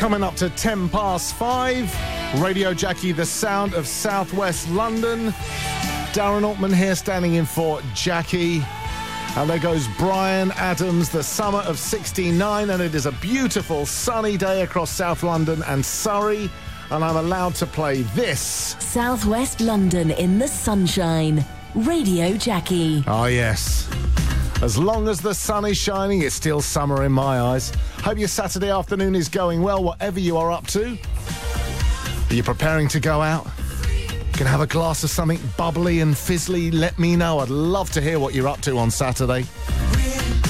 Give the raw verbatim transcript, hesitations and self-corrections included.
Coming up to ten past five, Radio Jackie, the sound of southwest London. Darren Altman here standing in for Jackie. And there goes Brian Adams, the summer of sixty-nine, and it is a beautiful sunny day across South London and Surrey, and I'm allowed to play this. Southwest London in the sunshine. Radio Jackie. Oh, yes. As long as the sun is shining, it's still summer in my eyes. Hope your Saturday afternoon is going well, whatever you are up to. Are you preparing to go out? You can have a glass of something bubbly and fizzly. Let me know. I'd love to hear what you're up to on Saturday.